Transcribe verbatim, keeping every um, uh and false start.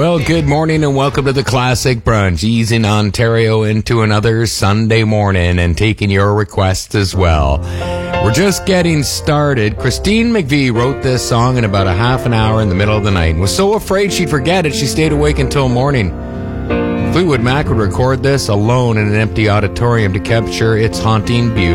Well, good morning and welcome to the Classic Brunch, easing Ontario into another Sunday morning and taking your requests as well. We're just getting started. Christine McVie wrote this song in about a half an hour in the middle of the night and was so afraid she'd forget it, she stayed awake until morning. Fleetwood Mac would record this alone in an empty auditorium to capture its haunting beauty.